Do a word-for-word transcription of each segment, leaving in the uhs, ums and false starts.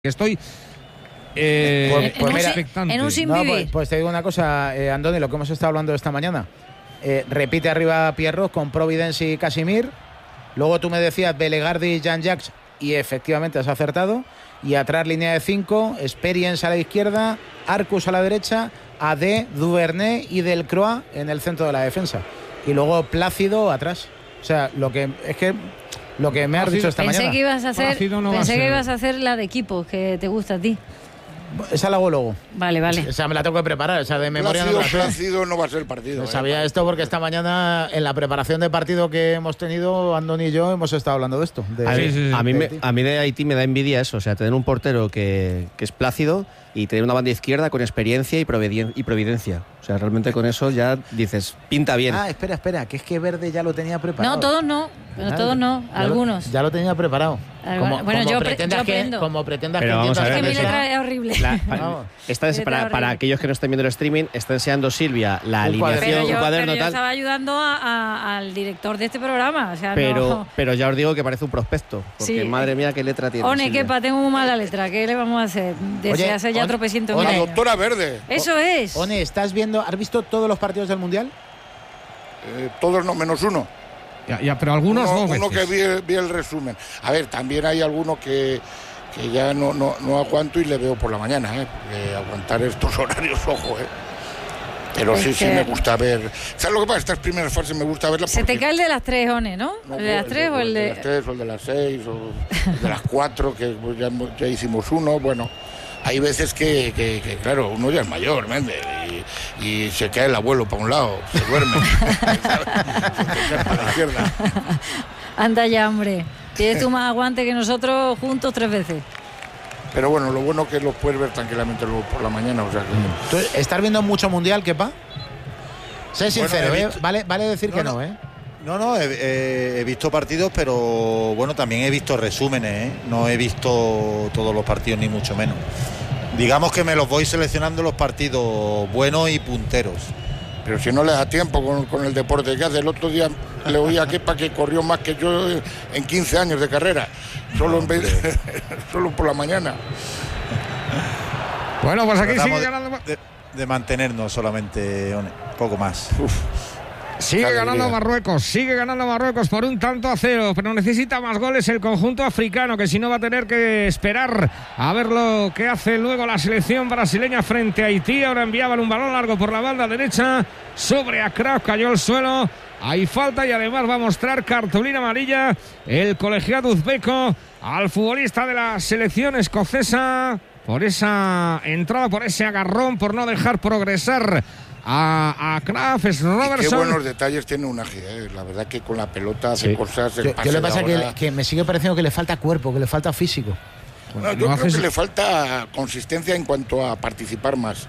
Estoy eh, pues, pues en, mira, expectante. En un sin vivir. No, pues, pues te digo una cosa, eh, Andoni, lo que hemos estado hablando esta mañana. Eh, repite arriba Pierrot con Providence y Casimir. Luego tú me decías Belegardi y Jean-Jacques, y efectivamente has acertado. Y atrás línea de cinco, Experience a la izquierda, Arcus a la derecha, Adé, Duvernay y Delcroix en el centro de la defensa. Y luego Plácido atrás. O sea, lo que es que lo que me has dicho esta pensé mañana. Que ibas a hacer, no pensé a que ibas a hacer la de equipo, que te gusta a ti. Esa la hago luego. Vale, vale. Esa me la tengo que preparar, esa de memoria Plácido, no me la sé. Plácido no va a ser partido. Sabía eh. esto porque esta mañana en la preparación de partido que hemos tenido, Andoni y yo hemos estado hablando de esto. De, a, sí, sí, sí, a, mí de me, Haití. a mí de Haití me da envidia eso, o sea, tener un portero que, que es Plácido y tener una banda izquierda con experiencia y, providen- y providencia. O sea, realmente con eso ya dices, pinta bien. Ah, espera, espera, que es que Verde ya lo tenía preparado. No, todos no, Ah, todos no, ya algunos. Lo, ya lo tenía preparado. Como, bueno, como yo, pretendas yo que, aprendo. como pretendas Pero que vamos a Es ver, que mi eso- letra es horrible. La, para, esta es para, para aquellos que no estén viendo el streaming, está enseñando Silvia la Un alineación, Pero un yo, cuaderno pero yo tal. estaba ayudando a, a, al director de este programa. O sea, Pero, no. pero ya os digo que parece un prospecto. Porque Sí. madre mía, qué letra tiene. One, Silvia. quepa, tengo muy mala letra. ¿Qué le vamos a hacer? Desease ya One- tropecientos One, La mil. doctora Verde. Eso es. One, ¿estás viendo, has visto todos los partidos del Mundial? Eh, todos no, menos uno. Ya, ya, pero algunos uno, dos uno veces. que vi, vi el resumen. A ver, también hay alguno que, que ya no, no, no aguanto y le veo por la mañana, ¿eh? Porque aguantar estos horarios, ojo, ¿eh? Pero Es sí, sí que- me gusta ver. ¿Sabes lo que pasa? Estas primeras fases me gusta verlas. Se te porque- cae el de las tres, One, ¿no? No, ¿El de las tres o el de...? las tres o el de las seis o el de las cuatro, que pues, ya, hemos- ya hicimos uno. Bueno, hay veces que, que, que, claro, uno ya es mayor, ¿me y, y se cae el abuelo para un lado, se duerme. Se cae para la izquierda. Anda ya, hombre. Tienes tú más aguante que nosotros juntos tres veces. Pero bueno, lo bueno es que lo puedes ver tranquilamente luego por la mañana. O sea que... ¿Tú estás viendo mucho Mundial, Kepa? Sé sincero, Bueno, he ¿eh? visto- Vale, vale decir No, que no. no, ¿eh? No, no, he, he- he visto partidos, pero bueno, también he visto resúmenes, ¿eh? No he visto todos los partidos, ni mucho menos. Digamos que me los voy seleccionando los partidos buenos y punteros. Pero si no le da tiempo con, con el deporte que hace. El otro día le oí a Kepa que corrió más que yo en quince años de carrera. Solo, en vez de- solo por la mañana. Bueno, pues aquí Tratamos sigue de, ganando. de- de mantenernos solamente, One, poco más. Uf. Sigue Qué ganando alegría. Marruecos, sigue ganando Marruecos por un tanto a cero, pero necesita más goles el conjunto africano, que si no va a tener que esperar a ver lo que hace luego la selección brasileña frente a Haití. Ahora enviaban un balón largo por la banda derecha sobre Akraf, cayó al suelo. Hay falta y además va a mostrar cartulina amarilla el colegiado uzbeco al futbolista de la selección escocesa por esa entrada, por ese agarrón, por no dejar progresar a, a Kraft, es Y qué Robertson. buenos detalles tiene Unai, ¿eh? La verdad que con la pelota hace Sí. cosas. el Yo, pase yo le de pasa que, ahora. que me sigue pareciendo que le falta cuerpo, que le falta físico. No, yo no creo haces- que le falta consistencia en cuanto a participar más.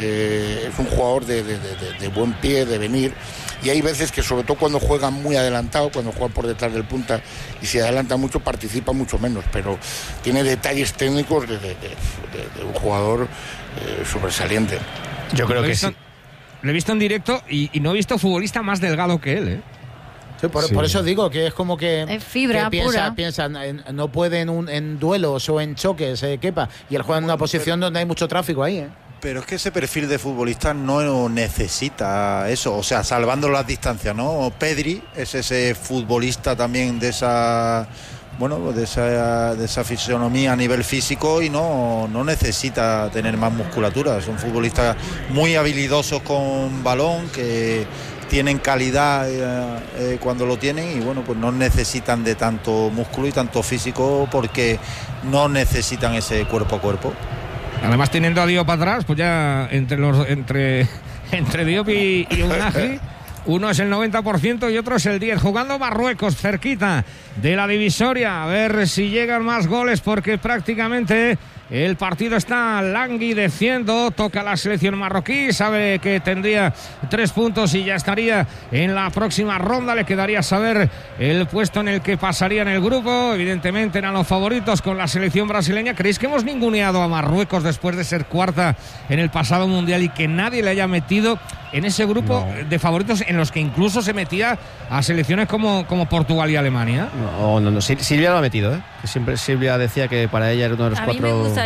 Eh, es un jugador de, de- de- de- de buen pie, de venir. Y hay veces que, sobre todo cuando juega muy adelantado, cuando juega por detrás del punta y se adelanta mucho, participa mucho menos. Pero tiene detalles técnicos de, de- de- de- de un jugador eh, sobresaliente. Yo creo Lo he que visto- sí. Lo he visto en directo y, y no he visto futbolista más delgado que él, ¿eh? Sí, por, Sí. por eso digo que es como que, Es fibra que piensa, pura. piensa en- no puede en, un- en duelos o en choques, eh, Kepa, y él juega en una posición donde hay mucho tráfico ahí, ¿eh? Pero es que ese perfil de futbolista no necesita eso, o sea, salvando las distancias, ¿no? Pedri es ese futbolista también de esa, bueno, de esa, de esa fisonomía a nivel físico y no, no necesita tener más musculatura. Son futbolistas muy habilidosos con balón, que tienen calidad eh, eh, cuando lo tienen y bueno, pues no necesitan de tanto músculo y tanto físico porque no necesitan ese cuerpo a cuerpo. Además, teniendo a Diop atrás, pues ya entre los entre, entre Diop y, y Unai, uno es el noventa por ciento y otro es el diez por ciento. Jugando Marruecos cerquita de la divisoria. A ver si llegan más goles, porque prácticamente el partido está languideciendo. Toca la selección marroquí, sabe que tendría tres puntos y ya estaría en la próxima ronda. Le quedaría saber el puesto en el que pasaría en el grupo. Evidentemente eran los favoritos con la selección brasileña. ¿Creéis que hemos ninguneado a Marruecos después de ser cuarta en el pasado mundial y que nadie le haya metido en ese grupo No. de favoritos en en los que incluso se metía a selecciones como, como Portugal y Alemania. No, no, no. Silvia lo ha metido, ¿eh? Que siempre Silvia decía que para ella era uno de los A mí me cuatro. gusta